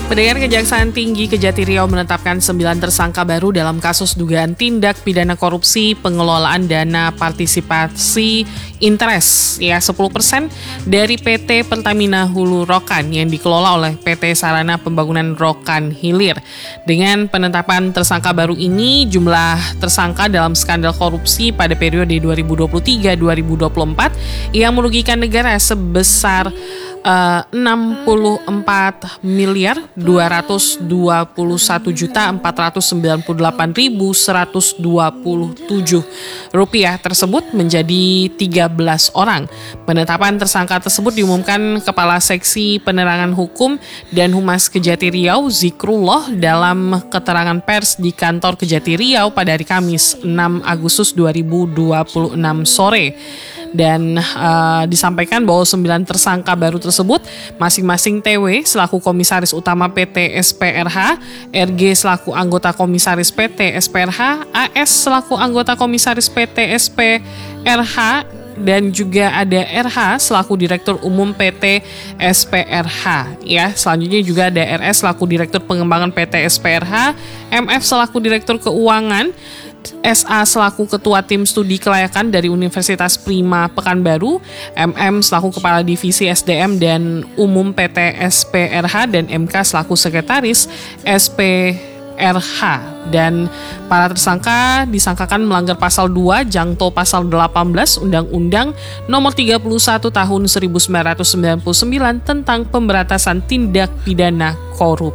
Pendengar, Kejaksaan Tinggi Kejati Riau menetapkan 9 tersangka baru dalam kasus dugaan tindak pidana korupsi pengelolaan dana partisipasi interest 10% dari PT Pertamina Hulu Rokan yang dikelola oleh PT Sarana Pembangunan Rokan Hilir. Dengan penetapan tersangka baru ini, jumlah tersangka dalam skandal korupsi pada periode 2023-2024 yang merugikan negara sebesar 64.491.498.127 rupiah tersebut menjadi 13 orang. Penetapan tersangka tersebut diumumkan Kepala Seksi Penerangan Hukum dan Humas Kejati Riau Zikrullah dalam keterangan pers di kantor Kejati Riau pada hari Kamis 6 Agustus 2026 sore. Dan disampaikan bahwa 9 tersangka baru tersebut masing-masing TW selaku Komisaris Utama PT SPRH, RG selaku anggota Komisaris PT SPRH, AS selaku anggota Komisaris PT SPRH, dan juga ada RH selaku Direktur Umum PT SPRH. Selanjutnya juga ada RS selaku Direktur Pengembangan PT SPRH, MF selaku Direktur Keuangan, SA selaku Ketua Tim Studi Kelayakan dari Universitas Prima Pekanbaru, MM selaku Kepala Divisi SDM dan Umum PT SPRH, dan MK selaku Sekretaris SPRH. Dan para tersangka disangkakan melanggar pasal 2 Jangto pasal 18 Undang-Undang Nomor 31 Tahun 1999 tentang pemberantasan tindak pidana korupsi.